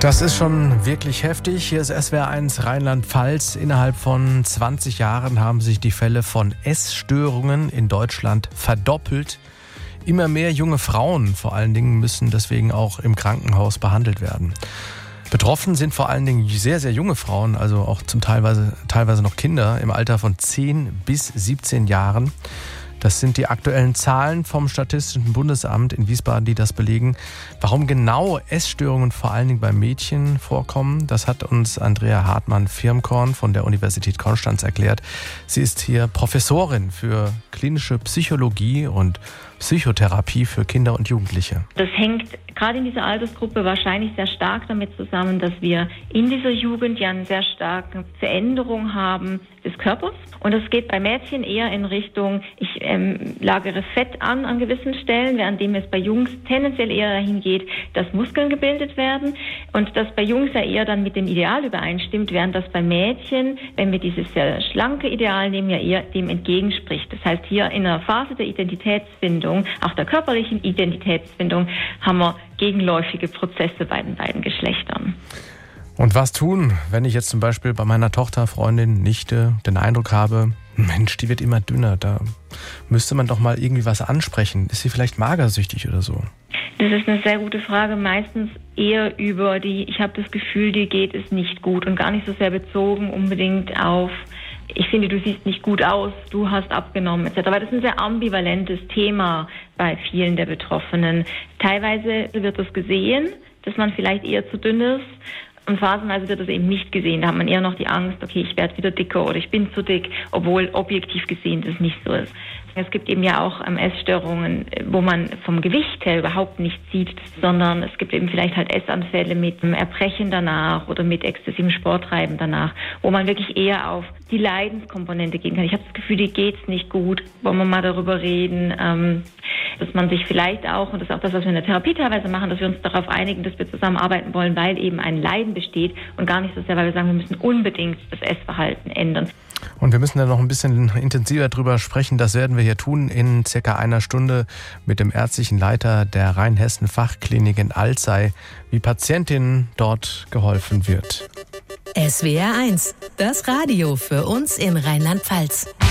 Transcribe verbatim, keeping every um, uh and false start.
Das ist schon wirklich heftig. Hier ist S W R eins Rheinland-Pfalz. Innerhalb von zwanzig Jahren haben sich die Fälle von Essstörungen in Deutschland verdoppelt. Immer mehr junge Frauen vor allen Dingen müssen deswegen auch im Krankenhaus behandelt werden. Betroffen sind vor allen Dingen sehr, sehr junge Frauen, also auch zum Teilweise, teilweise noch Kinder im Alter von zehn bis siebzehn Jahren. Das sind die aktuellen Zahlen vom Statistischen Bundesamt in Wiesbaden, die das belegen. Warum genau Essstörungen vor allen Dingen bei Mädchen vorkommen, das hat uns Andrea Hartmann-Firmkorn von der Universität Konstanz erklärt. Sie ist hier Professorin für klinische Psychologie und Psychotherapie für Kinder und Jugendliche. Das hängt gerade in dieser Altersgruppe wahrscheinlich sehr stark damit zusammen, dass wir in dieser Jugend ja eine sehr starke Veränderung haben des Körpers. Und das geht bei Mädchen eher in Richtung, ich ähm, lagere Fett an an gewissen Stellen, währenddem es bei Jungs tendenziell eher dahin geht, dass Muskeln gebildet werden. Und das bei Jungs ja eher dann mit dem Ideal übereinstimmt, während das bei Mädchen, wenn wir dieses sehr schlanke Ideal nehmen, ja eher dem entgegenspricht. Das heißt, hier in einer Phase der Identitätsfindung, auch der körperlichen Identitätsfindung, haben wir gegenläufige Prozesse bei den beiden Geschlechtern. Und was tun, wenn ich jetzt zum Beispiel bei meiner Tochter, Freundin, Nichte den Eindruck habe, Mensch, die wird immer dünner, da müsste man doch mal irgendwie was ansprechen. Ist sie vielleicht magersüchtig oder so? Das ist eine sehr gute Frage, meistens eher über die, ich habe das Gefühl, dir geht es nicht gut und gar nicht so sehr bezogen unbedingt auf, ich finde, du siehst nicht gut aus, du hast abgenommen et cetera. Aber das ist ein sehr ambivalentes Thema bei vielen der Betroffenen. Teilweise wird das gesehen, dass man vielleicht eher zu dünn ist. Und phasenweise wird das eben nicht gesehen. Da hat man eher noch die Angst, okay, ich werde wieder dicker oder ich bin zu dick, obwohl objektiv gesehen das nicht so ist. Es gibt eben ja auch ähm, Essstörungen, wo man vom Gewicht her überhaupt nichts sieht, sondern es gibt eben vielleicht halt Essanfälle mit einem Erbrechen danach oder mit exzessivem Sporttreiben danach, wo man wirklich eher auf die Leidenskomponente gehen kann. Ich habe das Gefühl, dir geht's nicht gut, wollen wir mal darüber reden, ähm, dass man sich vielleicht auch, und das ist auch das, was wir in der Therapie teilweise machen, dass wir uns darauf einigen, dass wir zusammenarbeiten wollen, weil eben ein Leiden besteht und gar nicht so sehr, weil wir sagen, wir müssen unbedingt das Essverhalten ändern. Und wir müssen da noch ein bisschen intensiver drüber sprechen. Das werden wir hier tun in circa einer Stunde mit dem ärztlichen Leiter der Rheinhessen-Fachklinik in Alzey, wie Patientinnen dort geholfen wird. S W R eins, das Radio für uns in Rheinland-Pfalz.